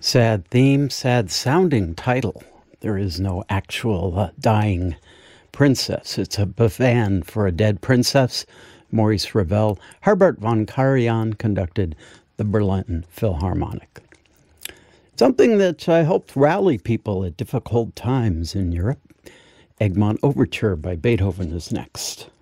Sad theme, sad sounding title. There is no actual dying princess. It's a bavand for a dead princess. Maurice Ravel, Herbert von Karajan conducted the Berlin Philharmonic. Something that I hope rally people at difficult times in Europe. Egmont Overture by Beethoven is next.